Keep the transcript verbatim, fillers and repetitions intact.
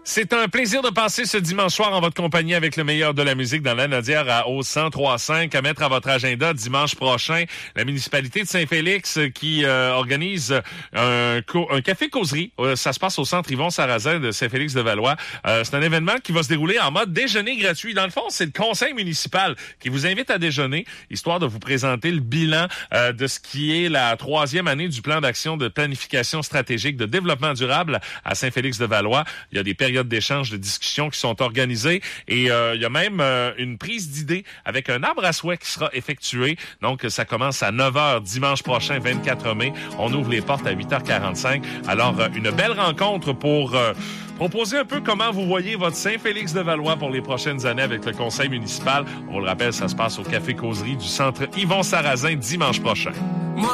C'est un plaisir de passer ce dimanche soir en votre compagnie avec le meilleur de la musique dans l'Anaudière à au cent trois cinq. À mettre à votre agenda dimanche prochain, la municipalité de Saint-Félix qui euh, organise un, co- un café-causerie. Euh, ça se passe au centre Yvon-Sarrazin de Saint-Félix-de-Valois. Euh, c'est un événement qui va se dérouler en mode déjeuner gratuit. Dans le fond, c'est le conseil municipal qui vous invite à déjeuner, histoire de vous présenter le bilan euh, de ce qui est la troisième année du plan d'action de planification stratégique de développement durable à Saint-Félix-de-Valois. Il y a des périodes d'échanges, de discussions qui sont organisées et euh, il y a même euh, une prise d'idées avec un arbre à souhait qui sera effectué. Donc, ça commence à neuf heures dimanche prochain, vingt-quatre mai. On ouvre les portes à huit heures quarante-cinq. Alors, euh, une belle rencontre pour euh, proposer un peu comment vous voyez votre Saint-Félix-de-Valois pour les prochaines années avec le conseil municipal. On le rappelle, ça se passe au Café Causerie du centre Yvon-Sarrazin dimanche prochain.